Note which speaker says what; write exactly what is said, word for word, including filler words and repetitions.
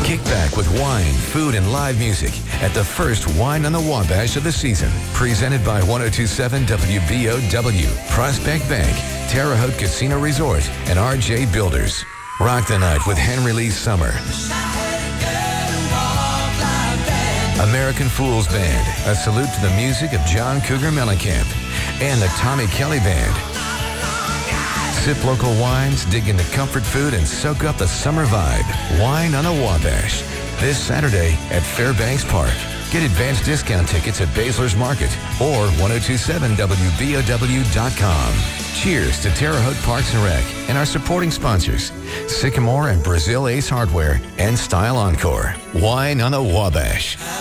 Speaker 1: Kick back with wine, food, and live music at the first Wine on the Wabash of the season. Presented by one oh two point seven W B O W, Prospect Bank, Terre Haute Casino Resort, and R J Builders. Rock the night with Henry Lee Summer, American Fools Band, a salute to the music of John Cougar Mellencamp, and the Tommy Kelly Band. Sip local wines, dig into comfort food, and soak up the summer vibe. Wine on the Wabash. This Saturday at Fairbanks Park. Get advanced discount tickets at Basler's Market or ten twenty-seven W B O W dot com. Cheers to Terre Haute Parks and Rec and our supporting sponsors, Sycamore and Brazil Ace Hardware and Style Encore. Wine on the Wabash.